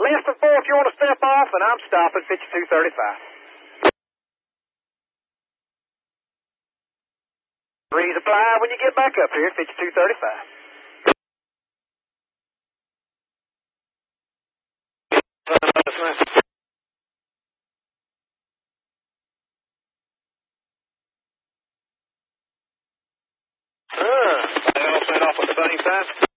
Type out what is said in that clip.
less than 4 if you want to step off, and I'm stopping 5235. Breeze apply when you get back up here, 5235. They all set off with the bunny sign.